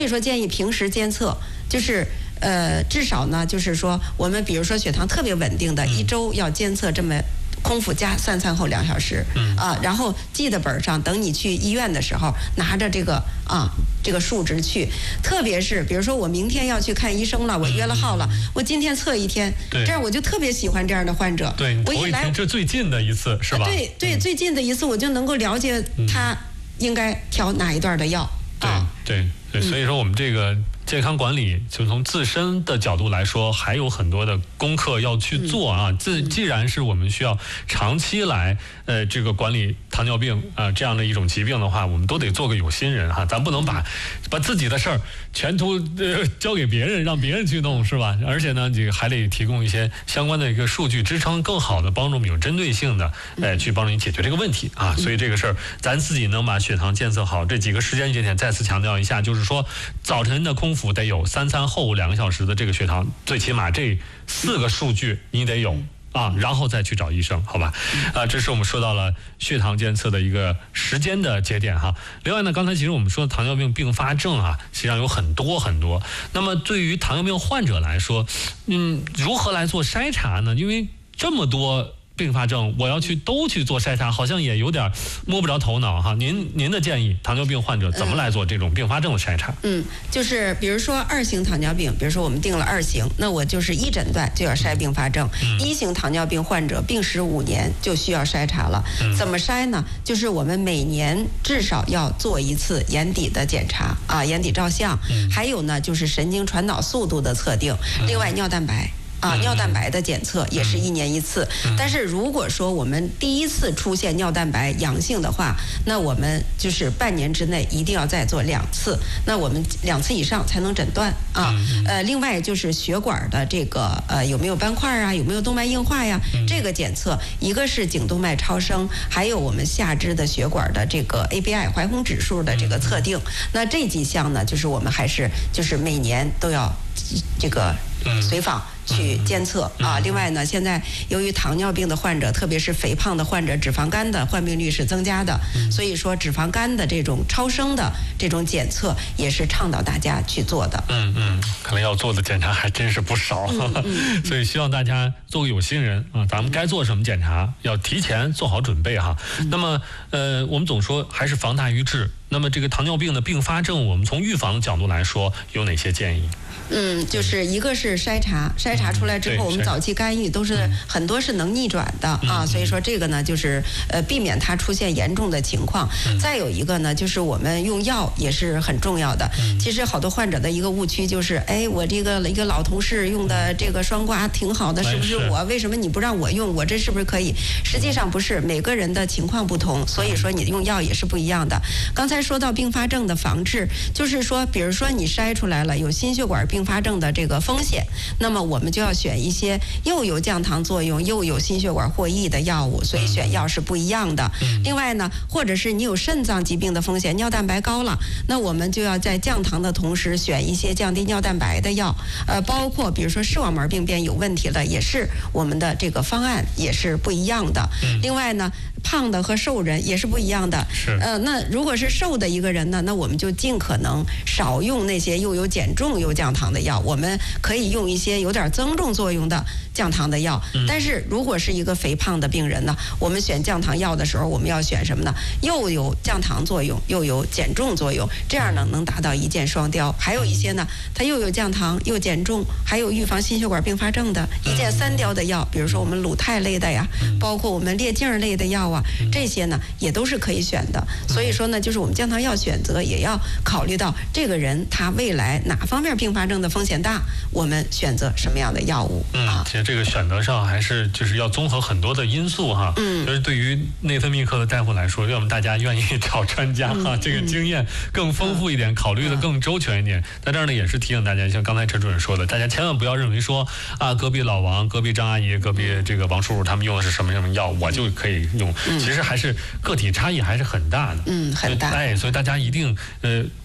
以说建议平时监测，就是至少呢，就是说我们比如说血糖特别稳定的，一周要监测这么空腹加3餐后2小时，然后记在本上，等你去医院的时候拿着这个数值去。特别是比如说我明天要去看医生了，我约了号了，我今天测一天，这样我就特别喜欢这样的患者。 对，我一来这最近的一次是吧？ 对，最近的一次我就能够了解他应该调哪一段的药。 对，所以说我们这个健康管理，就从自身的角度来说，还有很多的功课要去做啊。既然是我们需要长期来这个管理糖尿病这样的一种疾病的话，我们都得做个有心人哈，咱不能把自己的事儿全都交给别人，让别人去弄，是吧？而且呢，这个还得提供一些相关的一个数据支撑，更好的帮助我们有针对性的去帮助你解决这个问题啊。所以这个事儿，咱自己能把血糖监测好，这几个时间节点再次强调一下，就是说早晨的空腹得有3餐后2个小时的这个血糖，最起码这4个数据你得有然后再去找医生，好吧？这是我们说到了血糖监测的一个时间的节点哈。另外呢，刚才其实我们说糖尿病并发症实际上有很多很多。那么对于糖尿病患者来说，如何来做筛查呢？因为这么多并发症，我要都去做筛查，好像也有点摸不着头脑哈。您的建议，糖尿病患者怎么来做这种并发症的筛查？ 就是比如说2型糖尿病，比如说我们定了2型，那我就是一诊断就要筛并发症。1型糖尿病患者病时5年就需要筛查了。怎么筛呢？就是我们每年至少要做一次眼底的检查眼底照相，还有呢就是神经传导速度的测定，另外尿蛋白。尿蛋白的检测也是1年1次，但是如果说我们第一次出现尿蛋白阳性的话，那我们就是半年之内一定要再做2次，那我们2次以上才能诊断另外就是血管的这个有没有斑块有没有动脉硬化呀，这个检测一个是颈动脉超声，还有我们下肢的血管的这个 ABI 怀红指数的这个测定，那这几项呢，就是我们还是就是每年都要这个随访去监测另外呢，现在由于糖尿病的患者，特别是肥胖的患者，脂肪肝的患病率是增加的，所以说脂肪肝的这种超声的这种检测也是倡导大家去做的。 可能要做的检查还真是不少，所以希望大家做个有心人咱们该做什么检查要提前做好准备哈。那么我们总说还是防大于治，那么这个糖尿病的并发症，我们从预防的角度来说有哪些建议？ 就是一个是筛查出来之后，我们早期干预都是很多是能逆转的所以说这个呢就是避免它出现严重的情况。再有一个呢，就是我们用药也是很重要的。其实好多患者的一个误区就是，我这个一个老同事用的这个双胍挺好的，是不是我？为什么你不让我用？我这是不是可以？实际上不是，每个人的情况不同，所以说你用药也是不一样的。刚才说到并发症的防治，就是说，比如说你筛出来了有心血管并发症的这个风险，那么我们就要选一些又有降糖作用又有心血管获益的药物，所以选药是不一样的。另外呢，或者是你有肾脏疾病的风险，尿蛋白高了，那我们就要在降糖的同时选一些降低尿蛋白的药。包括比如说视网膜病变有问题的，也是我们的这个方案也是不一样的。另外呢，胖的和瘦人也是不一样的。那如果是瘦的一个人呢，那我们就尽可能少用那些又有减重又降糖的药，我们可以用一些有点增重作用的降糖的药。但是如果是一个肥胖的病人呢，我们选降糖药的时候，我们要选什么呢？又有降糖作用又有减重作用，这样呢能达到一箭双雕。还有一些呢，它又有降糖又减重，还有预防心血管并发症的一箭3雕的药，比如说我们鲁肽类的呀，包括我们列净类的药这些呢也都是可以选的。所以说呢，就是我们降糖药选择也要考虑到这个人他未来哪方面并发症的风险大，我们选择什么样的药物其实这个选择上还是就是要综合很多的因素哈。就是对于内分泌科的大夫来说，要么大家愿意找专家这个经验更丰富一点，考虑的更周全一点。在这儿呢也是提醒大家，像刚才陈主任说的，大家千万不要认为说隔壁老王、隔壁张阿姨、隔壁这个王叔叔他们用的是什么药，我就可以用。其实还是个体差异还是很大的。 很大。 所以大家一定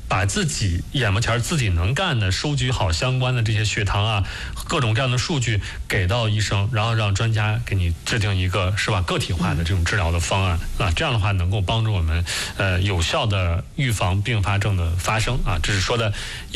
把自己眼巴前自己能干的收集好相关的这些血糖啊，各种各样的数据给到医生，然后让专家给你制定一个是吧个体化的这种治疗的方案啊，这样的话能够帮助我们有效的预防并发症的发生啊，这是说的。